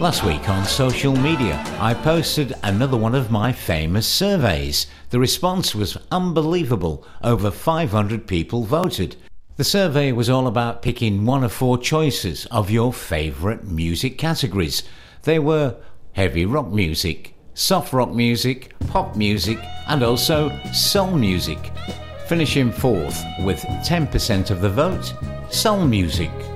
Last week on social media, I posted another one of my famous surveys. The response was unbelievable. Over 500 people voted. The survey was all about picking one of 4 choices of your favourite music categories. They were heavy rock music, soft rock music, pop music, and also soul music. Finishing fourth with 10% of the vote, soul music.